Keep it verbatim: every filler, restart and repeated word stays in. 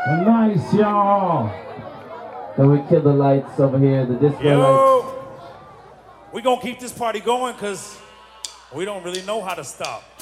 Nice, y'all. Can we kill the lights over here, the disco Yo, lights? we gonna keep this party going because we don't really know how to stop.